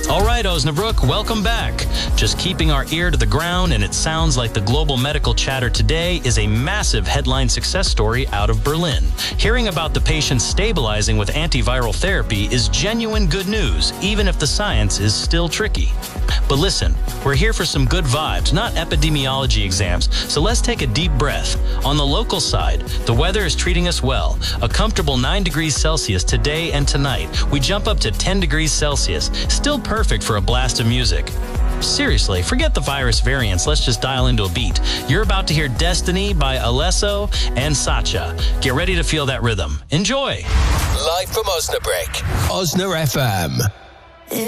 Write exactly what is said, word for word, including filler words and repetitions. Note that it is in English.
All right, Osnabrück, welcome back. Just keeping our ear to the ground, and it sounds like the global medical chatter today is a massive headline success story out of Berlin. Hearing about the patients stabilizing with antiviral therapy is genuine good news, even if the science is still tricky. But listen, we're here for some good vibes, not epidemiology exams, so let's take a deep breath. On the local side, the weather is treating us well. A comfortable nine degrees Celsius today and tonight. We jump up to ten degrees Celsius, still perfect for a blast of music. Seriously, forget the virus variants. Let's just dial into a beat. You're about to hear Destiny by Alesso and Sacha. Get ready to feel that rhythm. Enjoy. Live from Osnabrück, Osna F M.